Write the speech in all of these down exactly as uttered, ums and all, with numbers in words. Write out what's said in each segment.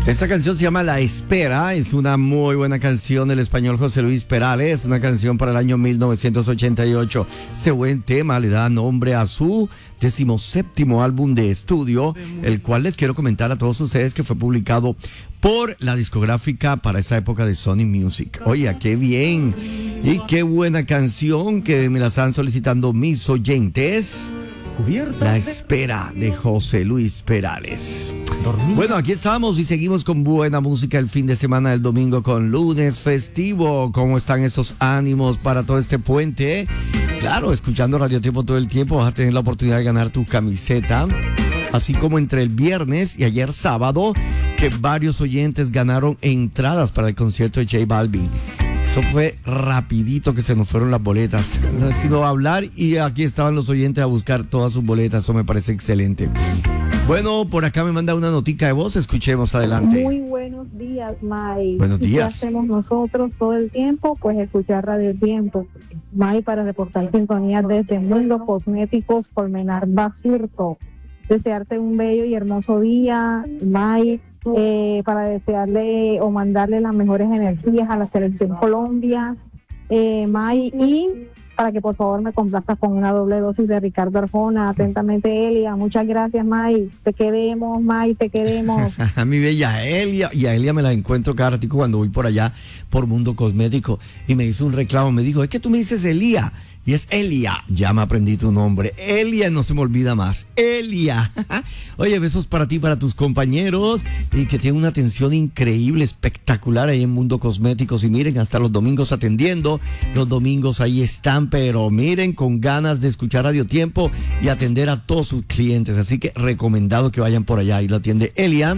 Esta canción se llama La Espera, es una muy buena canción del español José Luis Perales, una canción para el año mil novecientos ochenta y ocho. Ese buen tema le da nombre a su decimoséptimo álbum de estudio, el cual les quiero comentar a todos ustedes que fue publicado por la discográfica para esa época de Sony Music. Oye, qué bien y qué buena canción que me la están solicitando mis oyentes. La Espera de José Luis Perales. Dormir. Bueno, aquí estamos y seguimos con buena música el fin de semana del domingo con lunes festivo. ¿Cómo están esos ánimos para todo este puente? Claro, escuchando Radio Tiempo todo el tiempo vas a tener la oportunidad de ganar tu camiseta. Así como entre el viernes y ayer sábado, que varios oyentes ganaron entradas para el concierto de J Balvin. Eso fue rapidito que se nos fueron las boletas. Ha sido hablar y aquí estaban los oyentes a buscar todas sus boletas. Eso me parece excelente. Bueno, por acá me manda una notica de voz. Escuchemos adelante. Muy buenos días, May. Buenos días. ¿Qué hacemos nosotros todo el tiempo? Pues escuchar Radio Tiempo. May, para reportar sintonía desde Mundo Cosméticos Colmenar Basurto. Desearte un bello y hermoso día, May. Eh, para desearle o mandarle las mejores energías a la Selección Colombia, eh, May, y para que por favor me complazcas con una doble dosis de Ricardo Arjona. Atentamente, Elia. Muchas gracias, May. Te queremos, May, te queremos. A mi bella Elia, y a Elia me la encuentro cada ratico cuando voy por allá por Mundo Cosmético y me hizo un reclamo, me dijo, es que tú me dices Elia. Y es Elia, ya me aprendí tu nombre. Elia, no se me olvida más. Elia. Oye, besos para ti, para tus compañeros. Y que tienen una atención increíble, espectacular ahí en Mundo Cosméticos. Y miren, hasta los domingos atendiendo. Los domingos ahí están, pero miren, con ganas de escuchar Radio Tiempo y atender a todos sus clientes. Así que recomendado que vayan por allá. Y lo atiende Elia.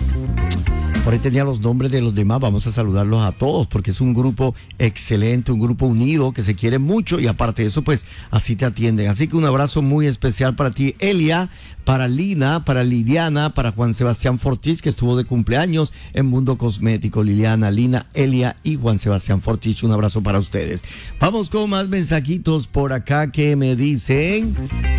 Por ahí tenía los nombres de los demás, vamos a saludarlos a todos porque es un grupo excelente, un grupo unido que se quiere mucho y aparte de eso pues así te atienden. Así que un abrazo muy especial para ti, Elia, para Lina, para Liliana, para Juan Sebastián Fortis que estuvo de cumpleaños en Mundo Cosmético. Liliana, Lina, Elia y Juan Sebastián Fortis, un abrazo para ustedes. Vamos con más mensajitos por acá que me dicen...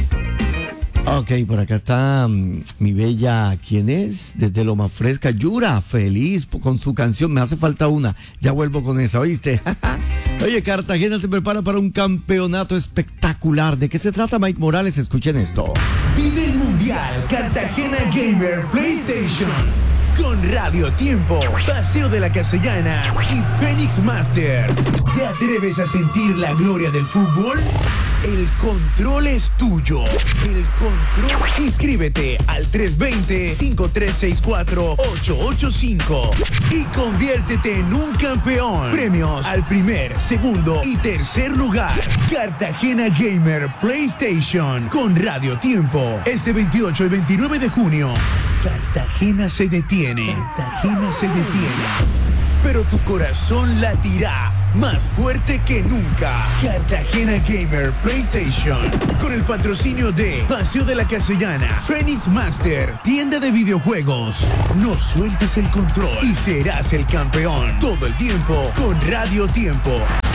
Ok, por acá está um, mi bella, ¿quién es? Desde Loma Fresca, Yura, feliz con su canción, me hace falta una, ya vuelvo con esa, ¿oíste? Oye, Cartagena se prepara para un campeonato espectacular. ¿De qué se trata, Mike Morales? Escuchen esto. Vive el Mundial Cartagena Gamer PlayStation con Radio Tiempo, Paseo de la Castellana y Phoenix Master. ¿Te atreves a sentir la gloria del fútbol? El control es tuyo. El control. Inscríbete al tres dos cero, cinco tres seis cuatro, ocho ocho cinco y conviértete en un campeón. Premios al primer, segundo y tercer lugar. Cartagena Gamer PlayStation con Radio Tiempo. Este veintiocho y veintinueve de junio. Cartagena se detiene. Cartagena se detiene. Pero tu corazón latirá más fuerte que nunca. Cartagena Gamer PlayStation con el patrocinio de Paseo de la Castellana, Phoenix Master, tienda de videojuegos. No sueltes el control y serás el campeón todo el tiempo con Radio Tiempo.